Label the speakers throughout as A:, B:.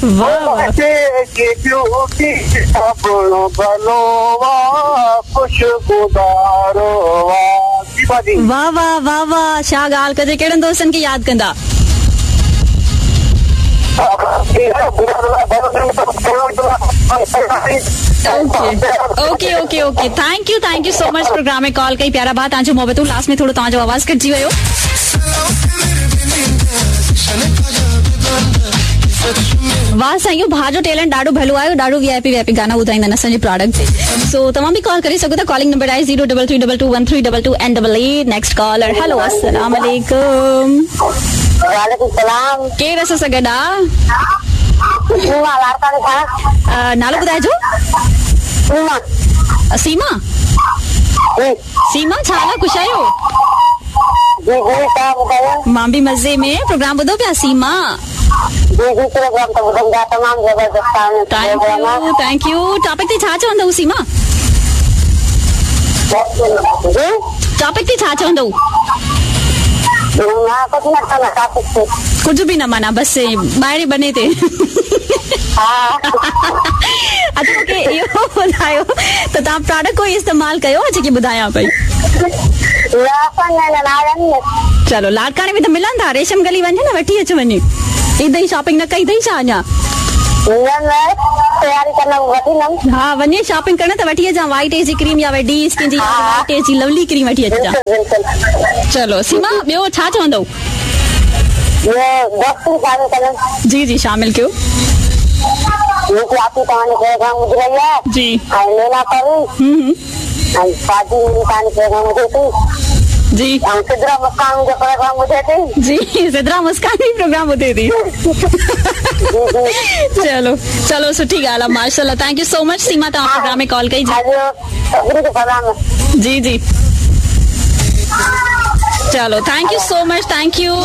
A: वाह वाह वाह वाह वाह वाह छा ॻाल्हि कजे कहिड़नि दोस्तनि खे यादि कंदा okay okay okay thank you so much programme में कॉल कई प्यारा भाउ तव्हांजो मोहबतूं लास्ट में थोरो तव्हांजो आवाज़ कटिजी वियो वाह साईं भाउ जो टैलेंट ॾाढो भलो आयो ॾाढो वीआईपी गाना ॿुधाईंदा आहिनि असांजे प्रोडक्ट ते सो तव्हां बि कॉल करे सघो था कॉलिंग नंबर आहे 033221322 एंड 88 नेक्स्ट कॉलर हेलो अस्सलाम वालेकुम
B: वालेकुम सलाम
A: केरु असां सां गॾु आहे नालो ॿुधाइजो सीमा सीमा छा हाल आहे ख़ुशि आहियो मां बि मज़े में प्रोग्राम ॿुधो पिया सीमा थैंक यू टॉपिक ते छा चवंदव सीमा टॉपिक ते छा चवंदव कुछ भी न माना बस ॿाहिरि बने ते अच्छा मूंखे इहो ॿुधायो त तव्हां प्रोडक्ट कोई इस्तेमालु कयो आहे जेके ॿुधायां पई चलो लाड़काणे में त मिलनि था रेशम गली वञे न वठी अच वञे ईदई शॉपिंग न कई अथई छा अञा हाँ वञे शॉपिंग करण त वठी अचां वाइट एज जी क्रीम या डी स्किन जी वाइट एज जी लवली क्रीम वठी अचां चलो सीमा ॿियो छा चवंदव जी जी शामिल कयो जी जी सिद्रा मुस्कान जो प्रोग्राम ॿुधे थी जी सिद्रा मुस्कान भी प्रोग्राम ॿुधे थी चलो चलो सुठी ॻाल्हि आहे माशाल्लाह थैंक यू सो मच सीमा तव्हां प्रोग्राम में कॉल कई जी जी चलो thank you so much thank you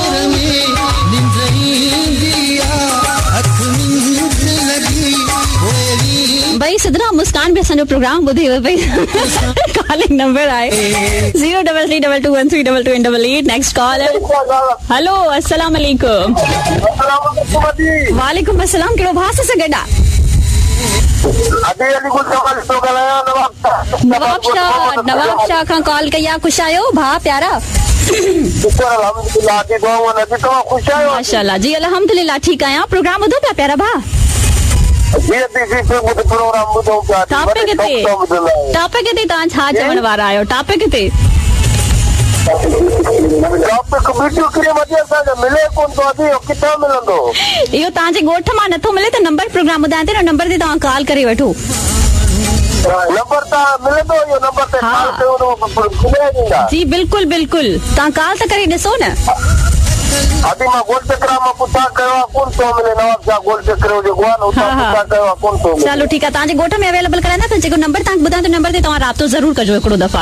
A: भाई सिद्रा मुस्कान भी असांजो प्रोग्राम ॿुधे भाई कॉलिंग नंबर आहे 033221322 नेक्स्ट कॉल हेलो अस्सलाम वालेकुम वालेकुम अस्सलाम कहिड़ो भाउ सां गॾु नवाब शाह खां कॉल कई आहे ख़ुशि आहियो भाउ प्यारा माशाल्लाह जी अल्हम्दुलिल्लाह ठीकु आहियां प्रोग्राम ॿुधो पिया प्यारा भाउ टॉपिक ते तव्हां छा चवण वारा आहियो टॉपिक ते इहो तव्हांजे ॻोठ मां नथो मिले त नंबर प्रोग्राम ॿुधायां थी न नंबर ते तव्हां कॉल करे वठो जी बिल्कुल बिल्कुल तव्हां कॉल त करे ॾिसो न चलो ठीकु आहे तव्हांजे ॻोठ में अवेलेबल कराईंदा त जेको नंबर तव्हांखे ॿुधायां त नंबर ते तव्हां राब्तो ज़रूर कजो हिकिड़ो दफ़ा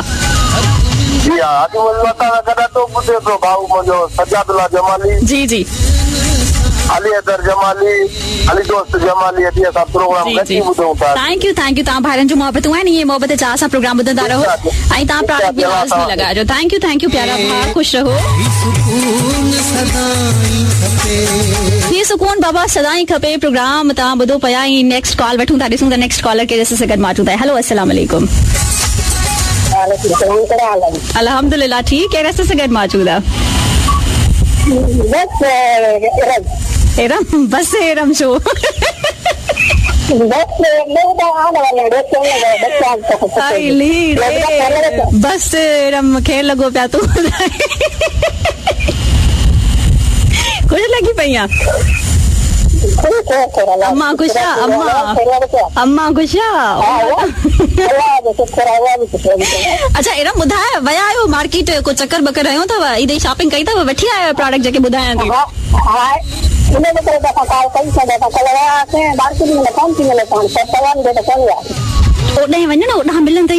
A: जी जी थैंक यू तव्हां भाइरनि जूं मोहबतूं आहिनि इहे मोहबत चाह सां प्रोग्राम ॿुधंदा रहो ऐं तव्हां प्रोडक्ट बि लाज़मी लॻाइजो थैंक यू प्यारा भाउ ख़ुशि रहो ही सुकून बाबा सदाई खपे प्रोग्राम तव्हां ॿुधो पिया ऐं नेक्स्ट कॉल वठूं था ॾिसूं था नेक्स्ट कॉलर कहिड़े सां गॾु मौजूद आहे हेलो अस्सलाम वालेकुम अल्हम्दुलिल्लाह ठीक कहिड़े सां गॾु मौजूद आहे एरम बस एरम शो बस एरम मूंखे लॻो पिया तूं ख़ुशि लॻी पई आहे अम्मा ख़ुशि आहे अम्मा ख़ुशि आहे अच्छा एरम ॿुधाए विया आहियो मार्केट को चक्कर बकर हयो अथव ईद शॉपिंग कई अथव वठी आया प्रोडक्ट जेके ॿुधायां थी ओॾां वञ न ओॾां मिलंदई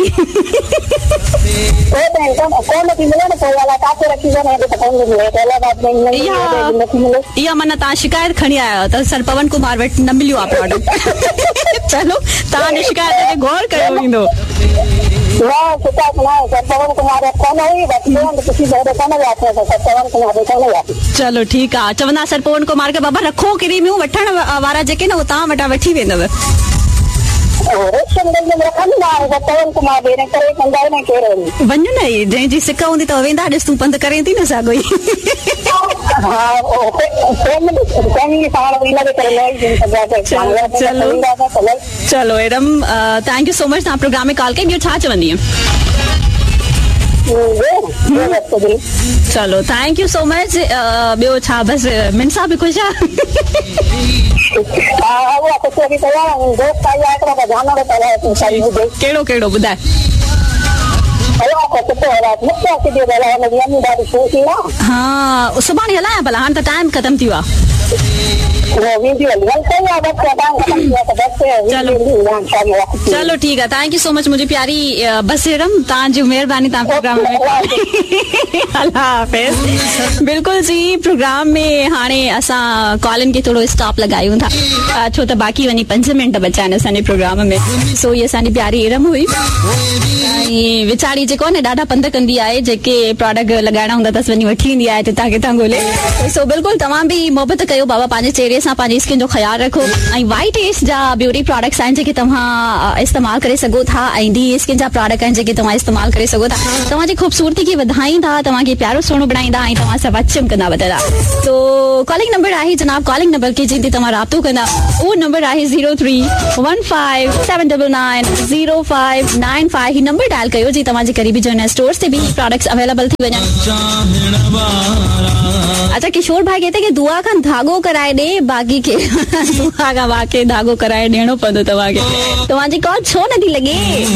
A: इहा माना तव्हां शिकायत खणी आया आहियो त सर पवन कुमार वटि न मिलियो आहे प्रोडक्ट चलो तव्हांजी शिकायत ते गौर कयो वेंदो
B: न शिकायत न आहे सर पवन कुमार कोन हुई बाक़ी किसी जगह कोन जाते सर पवन कुमार कोन जाते।
A: चलो ठीकु आहे, चवंदा सर पवन कुमार खे बाबा रखो क्रीमियूं वठण वारा जेके न उहो तव्हां वटां वठी वेंदव। वञो न जंहिंजी सिक हूंदी त वेंदा, ॾिस तूं पंधु करे थी न साॻो ई। चलो Adam thank you so much, तव्हां प्रोग्राम में कॉल कई। ॿियो छा चवंदी? चलो थैंक यू सो मच। ॿियो छा बसि मिनसा बि ख़ुशि आहे? कहिड़ो कहिड़ो ॿुधाए? हाँ सुभाणे हलायां भला, हाणे त टाइम ख़तम थी वियो आहे। चलो ठीक है, थैंक यू सो मच मुझे प्यारी बसेरम, तव्हांजी महिरबानी तव्हां प्रोग्राम में। अल्लाह हाफ़िज़। बिल्कुल जी, प्रोग्राम में हाणे असां कॉलिन खे थोरो स्टॉप लॻायूं था, छो त बाक़ी वञी 5 मिंट बचा आहिनि असांजे प्रोग्राम में। सो ये असांजी प्यारी इरम हुई, ऐं वीचारी जेको आहे न ॾाढा पंध कंदी आहे, जेके प्रोडक्ट लॻाइणा हूंदा अथसि वञी वठी ईंदी आहे किथां किथां ॻोल्हे। सो बिल्कुलु तव्हां बि मोहबत कयो बाबा, पंहिंजे चेहरे सां पंहिंजी स्किन जो ख़्यालु रखो। ऐं वाइट एस जा ब्यूटी प्रोडक्ट्स आहिनि जेके तव्हां इस्तेमालु करे सघो था, ऐं डी स्किन जा प्रोडक्ट आहिनि जेके तव्हां इस्तेमालु करे सघो था। तव्हांजी ख़ूबसूरती खे वधाईंदा, तव्हांखे प्यारो सुहिणो बणाईंदा, ऐं तव्हां सभु चिमकंदा वधंदा। तो कॉलिंग नंबर आहे जनाब, कॉलिंग नंबर के जिन ते तव्हां राब्तो कंदा, उहो नंबर आहे 0315790595। ही नंबर डायल कयो जी तव्हांजे क़रीबी जनरल स्टोर्स ते भी प्रोडक्ट्स अवेलेबल थी वञनि। अच्छा किशोर भाई कहते कि दुआ खां धागो कराए ॾे, बाक़ी के दुआ खां वाकई धागो कराए ॾियणो पवंदो तव्हांखे। तव्हांजी कॉल छो नथी लॻे?